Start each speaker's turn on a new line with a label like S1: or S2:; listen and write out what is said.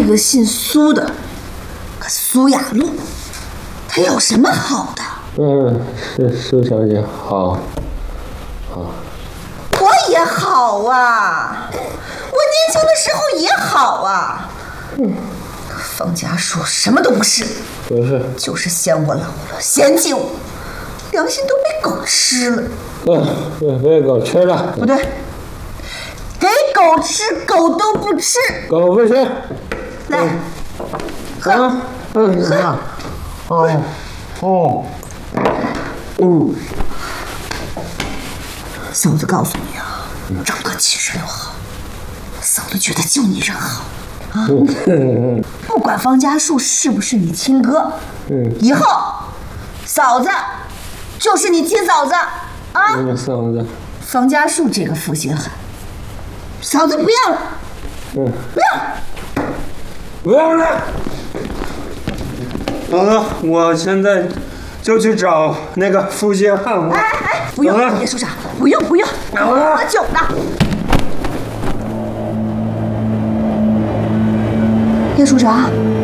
S1: 个姓苏的，可苏雅露，她有什么好的？
S2: 是苏小姐好。
S1: 我也好啊，我年轻的时候也好啊。方家树什么都不是，
S2: 不是，
S1: 就是嫌我老了，嫌弃我，良心都被狗吃了。
S2: 被狗吃了。
S1: 不对，给狗吃，狗都不吃。
S2: 狗不吃。
S1: 来，喝。嫂子告诉你啊，张哥其实又好，嫂子觉得就你人好啊。不管方家树是不是你亲哥，以后嫂子就是你亲嫂子啊。
S2: 嫂子，
S1: 方家树这个负心汉，嫂子不要了。
S2: 不要了。嫂子，我现在就去找那个负心汉。
S1: 不用，叶署长，不用，我喝酒呢。叶署长。